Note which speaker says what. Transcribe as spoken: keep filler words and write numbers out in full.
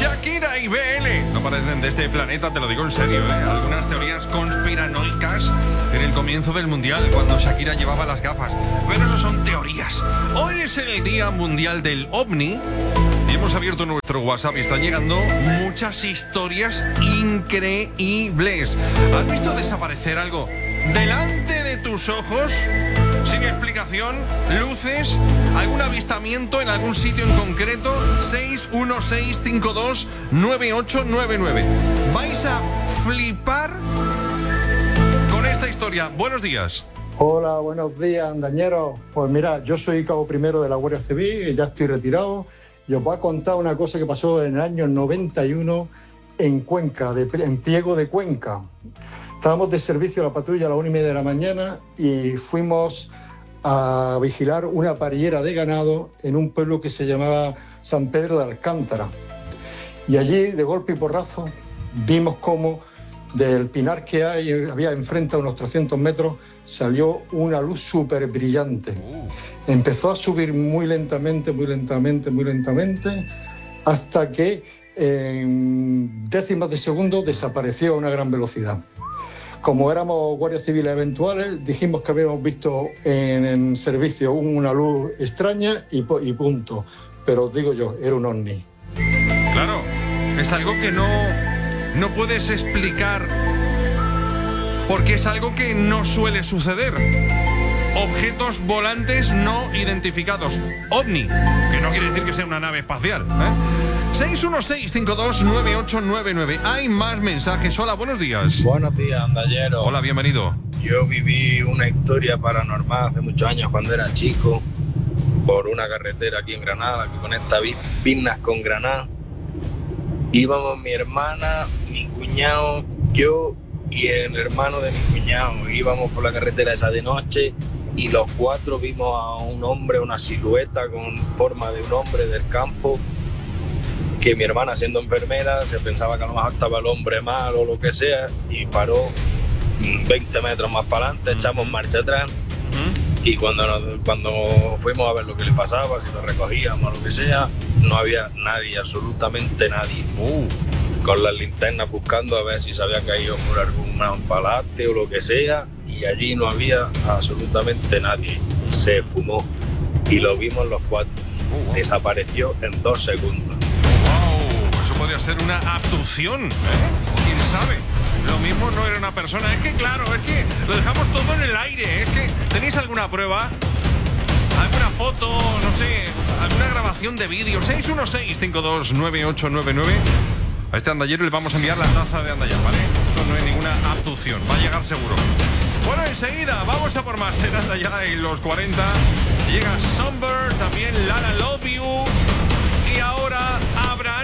Speaker 1: Shakira y B L no parecen de este planeta, te lo digo en serio, ¿eh? Algunas teorías conspiranoicas en el comienzo del Mundial, cuando Shakira llevaba las gafas. Pero eso son teorías. Hoy es el Día Mundial del OVNI y hemos abierto nuestro WhatsApp y están llegando muchas historias increíbles. ¿Has visto desaparecer algo delante de tus ojos? Sin explicación, luces, algún avistamiento en algún sitio en concreto. Seis uno seis cinco dos nueve ocho nueve nueve. Vais a flipar con esta historia. Buenos días.
Speaker 2: Hola, buenos días, andañeros. Pues mira, yo soy cabo primero de la Guardia Civil y ya estoy retirado. Y os voy a contar una cosa que pasó en el año noventa y uno en Cuenca, de, en Priego de Cuenca. Estábamos de servicio a la patrulla a las una y media de la mañana y fuimos a vigilar una parrillera de ganado en un pueblo que se llamaba San Pedro de Alcántara. Y allí, de golpe y porrazo, vimos cómo del pinar que hay, había enfrente a unos trescientos metros, salió una luz súper brillante. Empezó a subir muy lentamente, muy lentamente, muy lentamente, hasta que en décimas de segundo desapareció a una gran velocidad. Como éramos guardias civiles eventuales, dijimos que habíamos visto en, en servicio una luz extraña y, y punto. Pero os digo yo, era un ovni.
Speaker 1: Claro, es algo que no, no puedes explicar porque es algo que no suele suceder. Objetos volantes no identificados. OVNI, que no quiere decir que sea una nave espacial, ¿eh? seis uno seis cinco dos nueve ocho nueve nueve. Hay más mensajes. Hola, buenos días.
Speaker 3: Buenos días, andallero.
Speaker 1: Hola, bienvenido.
Speaker 3: Yo viví una historia paranormal hace muchos años cuando era chico por una carretera aquí en Granada que conecta Pinas con Granada. Íbamos mi hermana, mi cuñado, yo y el hermano de mi cuñado. Íbamos por la carretera esa de noche y los cuatro vimos a un hombre, una silueta con forma de un hombre del campo, que mi hermana, siendo enfermera, se pensaba que a lo mejor estaba el hombre mal o lo que sea, y paró veinte metros más para adelante, echamos marcha atrás, uh-huh. y cuando, nos, cuando fuimos a ver lo que le pasaba, si lo recogíamos o lo que sea, no había nadie, absolutamente nadie. Uh. Con las linternas buscando a ver si se había caído por algún empalate o lo que sea, y allí no había absolutamente nadie. Se fumó y lo vimos los cuatro. Uh, wow. Desapareció en dos segundos.
Speaker 1: Wow, eso podría ser una abducción, ¿eh? ¿Quién sabe? Lo mismo no era una persona. Es que claro, es que lo dejamos todo en el aire. Es que ¿tenéis alguna prueba? ¿Alguna foto? No sé, alguna grabación de vídeo. seis uno seis cinco dos nueve ocho nueve nueve. A este andallero le vamos a enviar la taza de andallar, ¿vale? Esto no es ninguna abducción, va a llegar seguro. Bueno, enseguida vamos a por más en Andallar en los cuarenta. Llega Somber, también Lana Love You. Y ahora Abraham